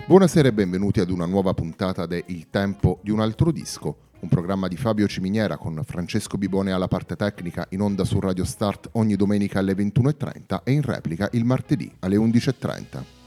Buonasera e benvenuti ad una nuova puntata de Il tempo di un altro disco, un programma di Fabio Ciminiera con Francesco Bibone alla parte tecnica, in onda su Radio Start ogni domenica alle 21.30 e in replica il martedì alle 11.30.